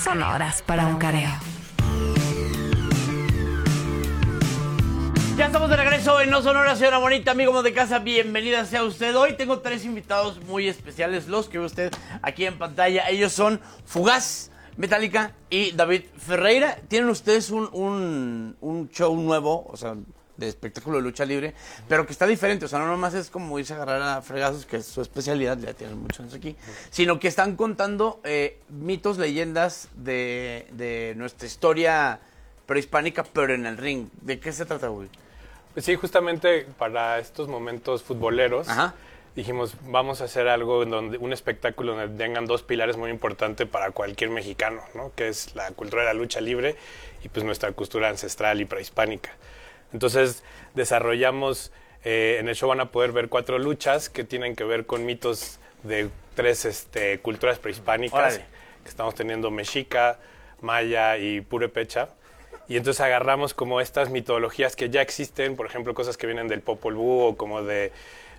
sonoras para un careo. Ya estamos de regreso en No Sonora, señora bonita, amigo de casa, bienvenida sea usted. Hoy tengo 3 invitados muy especiales, los que ve usted aquí en pantalla. Ellos son Fugaz, Metallica y David Ferreira. Tienen ustedes un show nuevo, o sea, de espectáculo de lucha libre, pero que está diferente. O sea, no nomás es como irse a agarrar a fregazos, que es su especialidad, ya tienen muchos años aquí, sino que están contando mitos, leyendas de nuestra historia prehispánica, pero en el ring. ¿De qué se trata, güey? Pues sí, justamente para estos momentos futboleros, Ajá. dijimos, vamos a hacer algo en donde un espectáculo donde tengan 2 pilares muy importantes para cualquier mexicano, ¿no? Que es la cultura de la lucha libre y pues nuestra cultura ancestral y prehispánica. Entonces desarrollamos, en el show van a poder ver 4 luchas que tienen que ver con mitos de 3 culturas prehispánicas. Órale. Que estamos teniendo mexica, maya y purépecha. Y entonces agarramos como estas mitologías que ya existen, por ejemplo, cosas que vienen del Popol Vuh o como de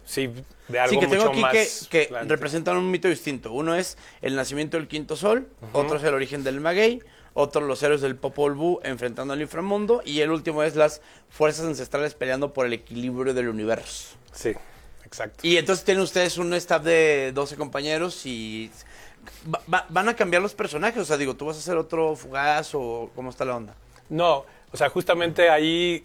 algo Sí, que tengo mucho aquí más que grande. representan un mito distinto. Uno es el nacimiento del quinto sol, otro es el origen del maguey, otro los héroes del Popol Vuh enfrentando al inframundo, y el último es las fuerzas ancestrales peleando por el equilibrio del universo. Sí, exacto. Y entonces tienen ustedes un staff de 12 compañeros y van a cambiar los personajes. O sea, digo, ¿tú vas a hacer otro Fugaz o cómo está la onda? No, o sea, justamente ahí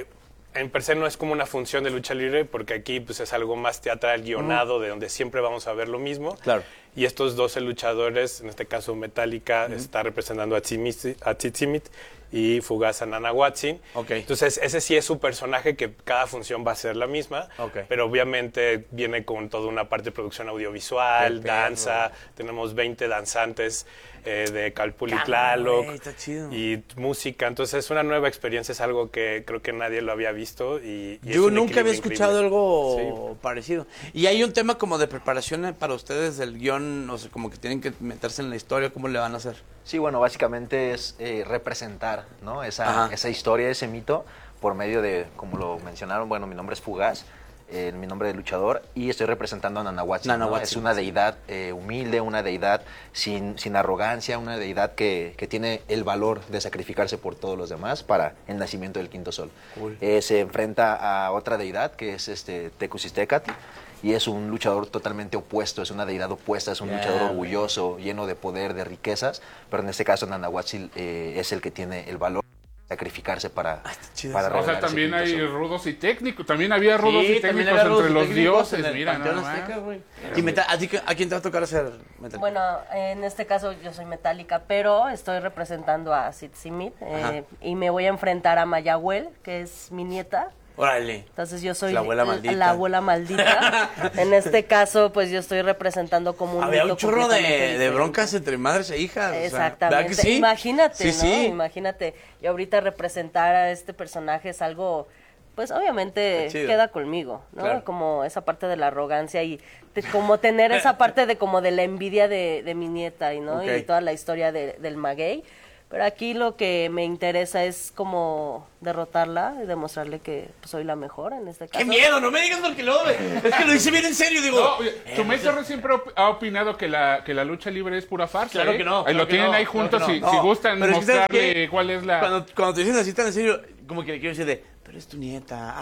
en per se no es como una función de lucha libre, porque aquí pues es algo más teatral, guionado, de donde siempre vamos a ver lo mismo. Claro. Y estos 12 luchadores, en este caso Metallica, está representando a Tzitzimit y Fugaz a Nanahuatzin. Ok. Entonces, ese sí es su personaje, que cada función va a ser la misma, Ok. pero obviamente viene con toda una parte de producción audiovisual, Qué perro. danza, tenemos 20 danzantes de Calpul y Tlaloc, güey, está chido. y música. Entonces, es una nueva experiencia, es algo que creo que nadie lo había visto. Y es Yo un nunca había equilibrio escuchado increíble. algo parecido. Y hay un tema como de preparación para ustedes del guión, o sea, como que tienen que meterse en la historia, ¿cómo le van a hacer? Sí, bueno, básicamente es representar, ¿no? Ajá. esa historia, ese mito, por medio de, como lo mencionaron, bueno, mi nombre es Fugaz, mi nombre de luchador, y estoy representando a Nanahuatzin, ¿no? Nanahuatzin. Es una deidad humilde, una deidad sin arrogancia, una deidad que tiene el valor de sacrificarse por todos los demás para el nacimiento del quinto sol. Cool. Se enfrenta a otra deidad, que es Tecusistecatl, y es un luchador totalmente opuesto, es una deidad opuesta, es un luchador orgulloso, lleno de poder, de riquezas, pero en este caso Nanahuatzin es el que tiene el valor de sacrificarse para chido. O sea, revelar ese también quinto hay sol. rudos y técnicos. También había rudos y también técnicos había rudos entre y los técnicos dioses. en el Mira, Panteón nada Azteca, más. güey. Y ¿a quién te va a tocar hacer Metallica? Bueno, en este caso yo soy Metallica, pero estoy representando a Tzitzimit y me voy a enfrentar a Mayahuel, que es mi nieta. Órale. Entonces yo soy La abuela maldita. la abuela maldita. En este caso, pues yo estoy representando como un Había mito un chorro completamente de diferente. broncas entre madres e hijas. o sea, Exactamente. ¿verdad que sí? Imagínate, Sí, ¿no? sí. Imagínate. Y ahorita representar a este personaje es algo, pues obviamente Está chido. queda conmigo, ¿no? Claro. Como esa parte de la arrogancia y como tener esa parte de como de la envidia de mi nieta, ¿no? Ok. Y toda la historia del maguey. Pero aquí lo que me interesa es como derrotarla y demostrarle que pues, soy la mejor en este caso. ¡Qué miedo! No me digas porque luego es que lo dice bien en serio, digo. No, oye, Tomé Torres siempre ha opinado que la lucha libre es pura farsa. Claro que no, Ahí claro lo que tienen no, ahí claro juntos, que no. si No, gustan pero es que, ¿sabes mostrarle qué? cuál es la... Cuando te dicen así tan en serio, como que le quiero decir pero es tu nieta,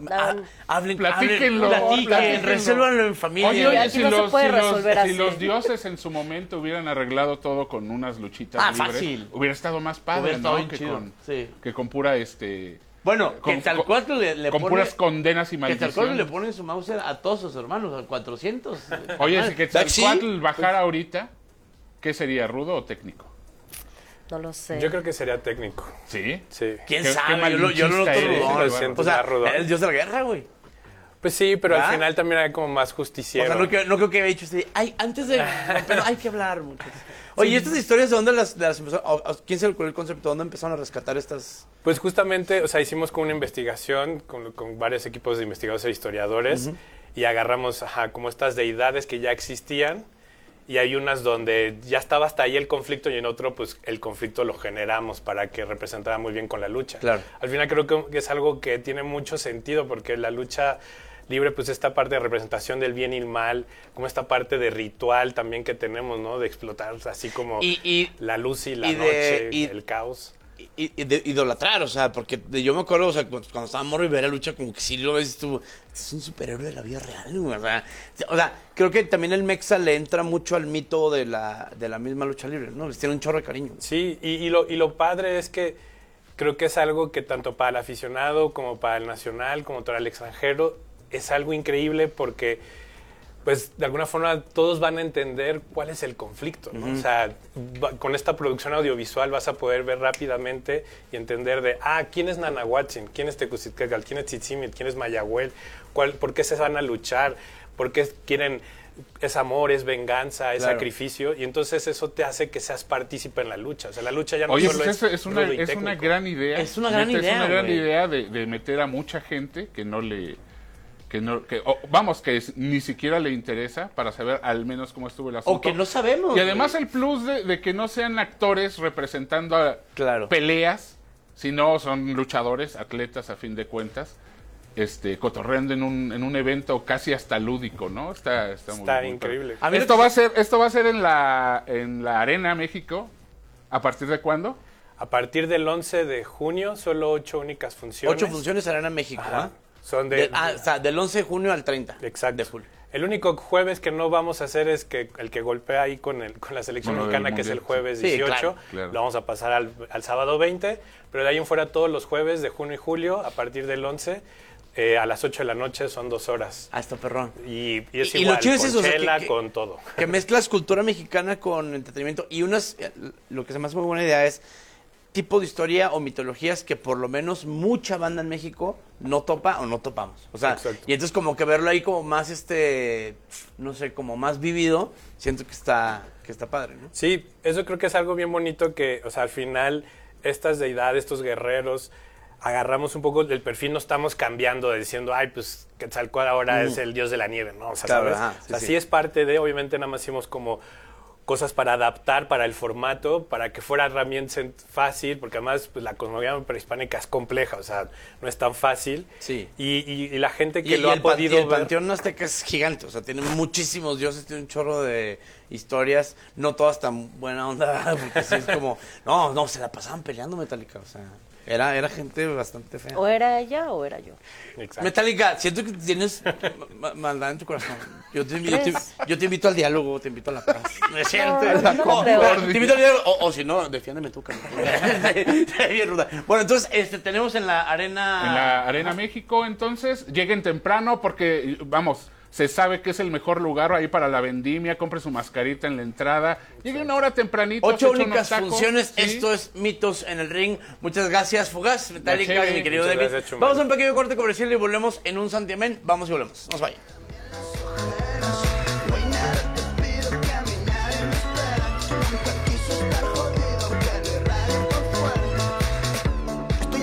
hablen, Platíquenlo, platiquen, resuélvanlo en familia. Oye, aquí no se puede resolver si así. los dioses en su momento hubieran arreglado todo con unas luchitas libres, fácil. hubiera estado más padre, Hubiera estado ¿no? bien chido, sí. Que con pura Bueno, con- que Talcuatl le con pone... puras condenas y Que Talcuatl le maldiciones. pone su Mauser a todos sus hermanos, a 400. Oye, si que ¿Sí? Talcuatl bajara ahorita, ¿qué sería, rudo o técnico? No lo sé. Yo creo que sería técnico. ¿Sí? Sí. ¿Quién Qué sabe? Yo lo noto malinchista eres, rudón. lo siento, O sea, más rudón. el dios de la guerra, güey. Pues sí, pero ¿verdad? al final también hay como más O justiciero. sea, no creo que haya dicho así. Ay, antes de... Pero hay que hablar, muchachos. Oye, ¿y estas historias de dónde las empezó? ¿Quién se le ocurrió el concepto? ¿De dónde empezaron a rescatar estas...? Pues justamente, o sea, hicimos como una investigación con varios equipos de investigadores e historiadores y agarramos, como estas deidades que ya existían, y hay unas donde ya estaba hasta ahí el conflicto y en otro, pues el conflicto lo generamos para que representara muy bien con la lucha. Claro. Al final creo que es algo que tiene mucho sentido porque la lucha libre, pues esta parte de representación del bien y el mal, como esta parte de ritual también que tenemos, ¿no? De explotar así como la luz y la noche, el caos. Y de idolatrar, o sea, porque yo me acuerdo, o sea, cuando estaba morro y ver la lucha, como que sí lo ves tú, es un superhéroe de la vida real, güey, o sea, creo que también el Mexa le entra mucho al mito de la misma lucha libre, ¿no? Les tiene un chorro de cariño. Sí, y lo padre es que creo que es algo que tanto para el aficionado como para el nacional, como para el extranjero, es algo increíble porque pues de alguna forma todos van a entender cuál es el conflicto, ¿no? O sea, con esta producción audiovisual vas a poder ver rápidamente y entender de, ¿quién es Nanahuatzin? ¿Quién es Tecuztitlacal? ¿Quién es Tzitzimit? ¿Quién es Mayahuel? ¿Por qué se van a luchar? ¿Por qué quieren, es amor, es venganza, es sacrificio? Y entonces eso te hace que seas partícipe en la lucha. O sea, la lucha ya no solo pues es una gran idea. Es una gran idea, Es una gran idea de meter a mucha gente que ni siquiera le interesa para saber al menos cómo estuvo el asunto. O que no sabemos. Y además el plus de que no sean actores representando a peleas, sino son luchadores, atletas a fin de cuentas, cotorreando en un evento casi hasta lúdico, ¿no? Está muy increíble. Esto va a ser en la Arena México. ¿A partir de cuándo? A partir del 11 de junio, solo 8 únicas funciones. 8 funciones Arena México, ¿ah? Son o sea, del 11 de junio al 30 exacto. de julio. El único jueves que no vamos a hacer es que el que golpea ahí con la selección mexicana, que es el jueves 18, claro. Lo vamos a pasar al sábado 20, pero de ahí en fuera todos los jueves de junio y julio, a partir del 11, a las 8 de la noche son 2 horas. Hasta perrón. Y es y igual, lo chido es con eso, chela, o sea, con todo. Que mezclas cultura mexicana con entretenimiento y lo que se me hace muy buena idea es tipo de historia o mitologías que por lo menos mucha banda en México no topa o no topamos. O sea, exacto. Y entonces como que verlo ahí como más no sé, como más vivido, siento que está padre, ¿no? Sí, eso creo que es algo bien bonito que, o sea, al final estas deidades, estos guerreros, agarramos un poco del perfil, no estamos cambiando diciendo, pues Quetzalcóatl ahora es el dios de la nieve, ¿no? O sea, claro, ¿sabes? sí, o sea, sí es parte de, obviamente nada más hicimos como cosas para adaptar para el formato, para que fuera realmente fácil, porque además pues, la cosmovía prehispánica es compleja, o sea, no es tan fácil. Sí. Y la gente que lo ha podido el ver... Panteón Azteca es gigante, o sea, tiene muchísimos dioses, tiene un chorro de historias, no todas tan buena onda, porque sí es como, no, se la pasaban peleando Metallica, o sea... Era gente bastante fea. O era ella o era yo. Exacto. Metallica, siento que tienes maldad en tu corazón. Yo te invito al diálogo, te invito a la paz. No es cierto. No creo. Te invito al diálogo, o si no, defiéndeme tú, carnal. Bien ruda. Bueno, entonces tenemos en la Arena... En la Arena México, entonces, lleguen temprano porque, vamos... Se sabe que es el mejor lugar ahí para la vendimia. Compre su mascarita en la entrada. Llegue una hora tempranito. 8 únicas funciones. ¿Sí? Esto es Mitos en el Ring. Muchas gracias, Fugaz, Metallica, Chévere. mi querido Muchas David. gracias, Chumel. Vamos a un pequeño corte comercial y volvemos en un santiamén. Vamos y volvemos. Nos vaya.